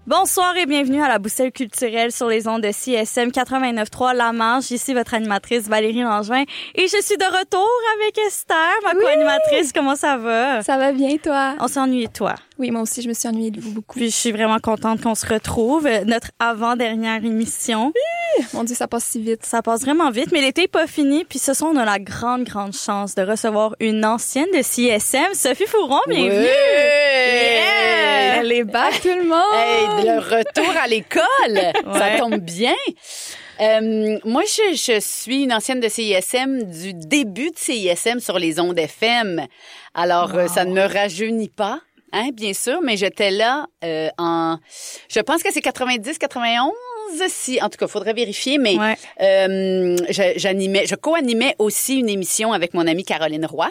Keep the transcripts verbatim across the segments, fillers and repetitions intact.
Bonsoir et bienvenue à la Boussole culturelle sur les ondes de C S M quatre-vingt-neuf trois La Marge. Ici votre animatrice Valérie Langevin et je suis de retour avec Esther, ma oui! co-animatrice. Comment ça va? Ça va bien, toi? On s'est ennuyé de toi. Oui, moi aussi, je me suis ennuyée de vous beaucoup. Puis je suis vraiment contente qu'on se retrouve. Notre avant-dernière émission. Oui! Mon Dieu, ça passe si vite. Ça passe vraiment vite, mais l'été n'est pas fini. Puis ce soir, on a la grande, grande chance de recevoir une ancienne de C S M, Sophie Fouron. Bienvenue! Oui! Yeah! Elle est back, tout le monde! Hey, le retour à l'école! Ouais. Ça tombe bien! Euh, moi, je, je suis une ancienne de C I S M du début de C I S M sur les ondes F M. Alors, wow. euh, ça ne me rajeunit pas, hein, bien sûr, mais j'étais là euh, en... Je pense que c'est quatre-vingt-dix quatre-vingt-onze. Si, en tout cas, il faudrait vérifier, mais ouais. euh, j'animais, je co-animais aussi une émission avec mon amie Caroline Roy.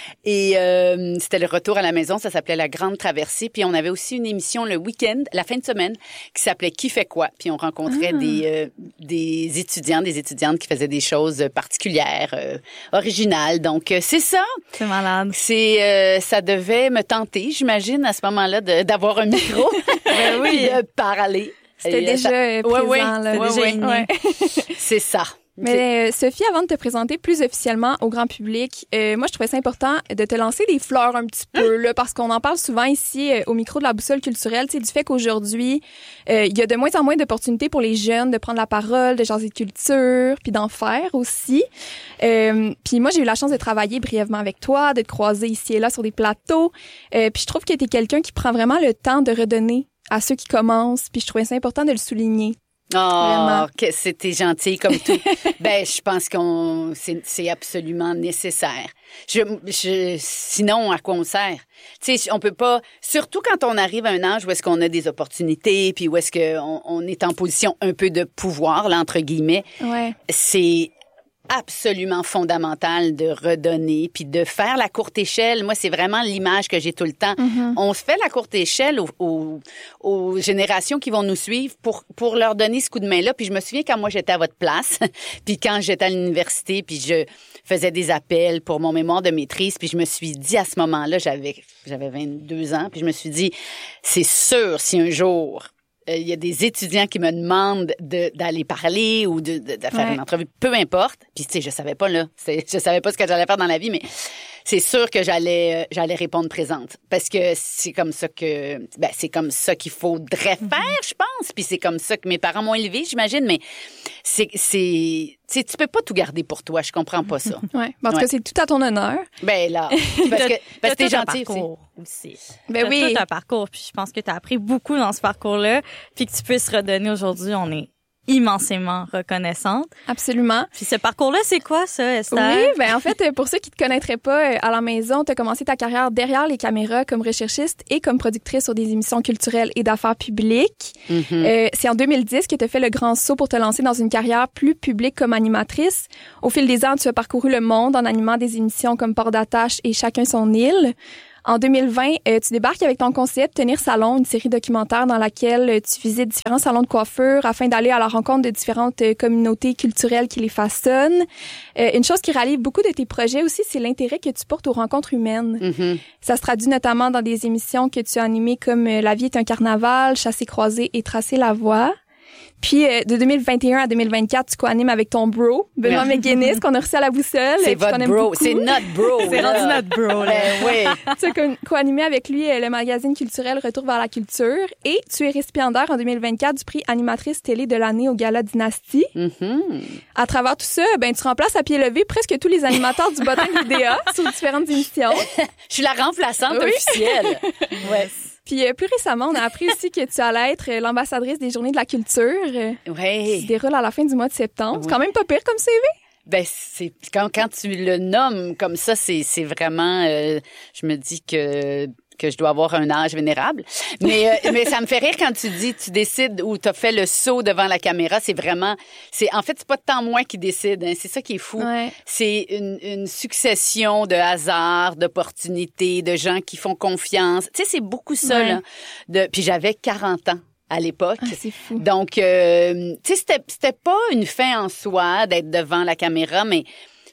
Et euh, c'était le retour à la maison, ça s'appelait La Grande Traversée. Puis on avait aussi une émission le week-end, la fin de semaine, qui s'appelait Qui fait quoi? Puis on rencontrait ah. des, euh, des étudiants, des étudiantes qui faisaient des choses particulières, euh, originales. Donc, euh, c'est ça. C'est malade. C'est, euh, ça devait me tenter, j'imagine, à ce moment-là, de, d'avoir un micro ben oui. et de parler. C'était déjà ça... présent, ouais, ouais, là. Ouais, déjà ouais. inné. Ouais. C'est ça. Mais euh, Sophie, avant de te présenter plus officiellement au grand public, euh, moi, je trouvais ça important de te lancer des fleurs un petit peu, là, parce qu'on en parle souvent ici euh, au micro de la Boussole culturelle, tu sais, du fait qu'aujourd'hui, euh, il y a de moins en moins d'opportunités pour les jeunes de prendre la parole, de jaser de culture, puis d'en faire aussi. Euh, puis moi, j'ai eu la chance de travailler brièvement avec toi, de te croiser ici et là sur des plateaux. Euh, puis je trouve que t'es quelqu'un qui prend vraiment le temps de redonner à ceux qui commencent, puis je trouvais ça important de le souligner. Oh, vraiment. Que c'était gentil comme tout. Ben, je pense qu'on c'est, c'est absolument nécessaire. Je, je, sinon, à quoi on sert? Tu sais, on peut pas. Surtout quand on arrive à un âge où est-ce qu'on a des opportunités, puis où est-ce qu'on on est en position un peu de pouvoir, là, entre guillemets. Ouais. C'est absolument fondamental de redonner puis de faire la courte échelle. Moi, c'est vraiment l'image que j'ai tout le temps. Mm-hmm. On se fait la courte échelle aux, aux, aux générations qui vont nous suivre pour pour leur donner ce coup de main-là. Puis je me souviens quand moi, j'étais à votre place, puis quand j'étais à l'université, puis je faisais des appels pour mon mémoire de maîtrise, puis je me suis dit à ce moment-là, j'avais j'avais vingt-deux ans, puis je me suis dit, c'est sûr, si un jour... il y a des étudiants qui me demandent de, d'aller parler ou de, de, de faire ouais. une entrevue, peu importe. Puis, tu sais, je savais pas, là. C'est, je savais pas ce que j'allais faire dans la vie, mais c'est sûr que j'allais, j'allais répondre présente. Parce que c'est comme ça que, ben, c'est comme ça qu'il faudrait faire, mm-hmm. je pense. Puis c'est comme ça que mes parents m'ont élevé, j'imagine, mais c'est, c'est, tu sais, tu peux pas tout garder pour toi. Je comprends pas ça. Ouais. En tout cas, c'est tout à ton honneur. Ben, là. Parce que, parce que t'es gentil aussi. aussi. Ben t'as oui. tout un parcours, puis je pense que t'as appris beaucoup dans ce parcours-là, puis que tu puisses redonner aujourd'hui, on est immensément reconnaissante. Absolument. Puis ce parcours-là, c'est quoi ça, Esther? Oui, ben en fait, pour ceux qui te connaîtraient pas à la maison, tu as commencé ta carrière derrière les caméras comme recherchiste et comme productrice sur des émissions culturelles et d'affaires publiques. Mm-hmm. Euh, c'est en deux mille dix que tu as fait le grand saut pour te lancer dans une carrière plus publique comme animatrice. Au fil des ans, tu as parcouru le monde en animant des émissions comme Port d'attache et Chacun son île. En deux mille vingt, euh, tu débarques avec ton concept Tenir Salon, une série documentaire dans laquelle euh, tu visites différents salons de coiffure afin d'aller à la rencontre de différentes euh, communautés culturelles qui les façonnent. Euh, une chose qui rallie beaucoup de tes projets aussi, c'est l'intérêt que tu portes aux rencontres humaines. Mm-hmm. Ça se traduit notamment dans des émissions que tu as animées comme euh, La vie est un carnaval, Chasser, croiser et Tracer la voie. Puis, euh, de deux mille vingt et un à deux mille vingt-quatre, tu co-animes avec ton bro, Benoît McGuinness, qu'on a reçu à la Boussole. C'est votre bro. Beaucoup. C'est notre bro. C'est rendu notre bro, là. Ben, oui. Tu as co-animé avec lui euh, le magazine culturel Retour vers la culture et tu es récipiendaire en deux mille vingt-quatre du prix animatrice télé de l'année au Gala Dynastie. Mm-hmm. À travers tout ça, ben, tu remplaces à pied levé presque tous les animateurs du bottin de l'I D A sur différentes émissions. Je suis la remplaçante oui. officielle. Ouais. Puis euh, plus récemment, on a appris aussi que tu allais être euh, l'ambassadrice des Journées de la culture euh, oui. qui se déroule à la fin du mois de septembre. Oui. C'est quand même pas pire comme C V. Ben c'est quand quand tu le nommes comme ça, c'est c'est vraiment euh, je me dis que que je dois avoir un âge vénérable. Mais euh, mais ça me fait rire quand tu dis tu décides ou tu as fait le saut devant la caméra, c'est vraiment c'est en fait c'est pas tant moi qui décide, hein, c'est ça qui est fou. Ouais. C'est une une succession de hasards, d'opportunités, de gens qui font confiance. Tu sais c'est beaucoup ça ouais. là. De puis j'avais quarante ans à l'époque. Ah, c'est fou. Donc euh, tu sais c'était c'était pas une fin en soi d'être devant la caméra mais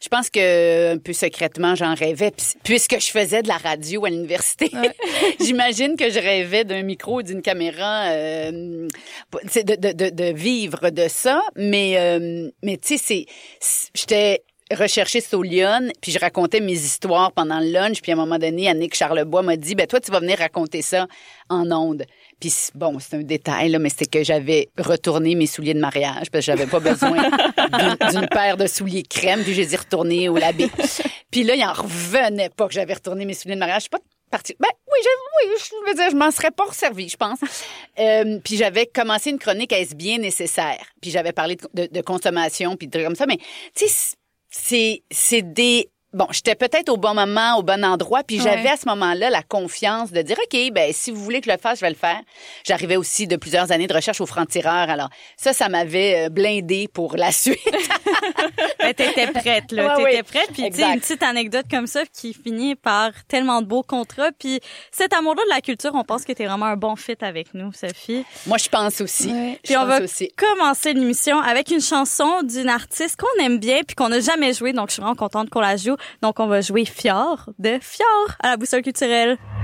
Je pense que un peu secrètement, j'en rêvais. Puisque je faisais de la radio à l'université, ouais. J'imagine que je rêvais d'un micro, d'une caméra, euh, de, de, de, de vivre de ça. Mais, euh, mais tu sais, c'est, j'étais recherchiste au Lyon, puis je racontais mes histoires pendant le lunch. Puis à un moment donné, Annick Charlebois m'a dit, ben toi, tu vas venir raconter ça en ondes. Puis bon, c'est un détail, là, mais c'était que j'avais retourné mes souliers de mariage parce que j'avais pas besoin d'une, d'une paire de souliers crème, puis je les ai retournés au labé. Puis là, il en revenait pas que j'avais retourné mes souliers de mariage. Je suis pas partie. Ben oui, je, oui, je veux dire, je m'en serais pas resservie, je pense. Euh, puis j'avais commencé une chronique à Est-ce bien nécessaire? Puis j'avais parlé de, de, de consommation, puis de trucs comme ça. Mais tu sais, c'est, c'est des... Bon, j'étais peut-être au bon moment, au bon endroit, puis j'avais ouais. à ce moment-là la confiance de dire, OK, ben si vous voulez que je le fasse, je vais le faire. J'arrivais aussi de plusieurs années de recherche au franc-tireur, alors ça, ça m'avait blindée pour la suite. Ben, t'étais prête, là. Ouais, t'étais oui. prête, puis tu sais, une petite anecdote comme ça qui finit par tellement de beaux contrats, puis cet amour-là de la culture, on pense que t'es vraiment un bon fit avec nous, Sophie. Moi, je pense aussi. Ouais. Puis je on pense va aussi. commencer l'émission avec une chanson d'une artiste qu'on aime bien, puis qu'on n'a jamais jouée, donc je suis vraiment contente qu'on la joue. Donc, on va jouer Fjord de Fjord à la Boussole culturelle.